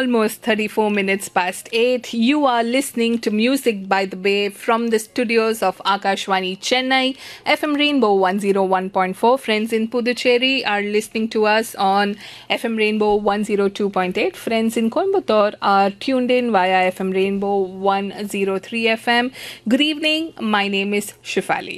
almost 34 minutes past 8. You are listening to Music by the Bay from the studios of Akashvani Chennai. FM Rainbow 101.4. Friends in Puducherry are listening to us on FM Rainbow 102.8. Friends in Coimbatore are tuned in via FM Rainbow 103 FM. Good evening. My name is Shifali.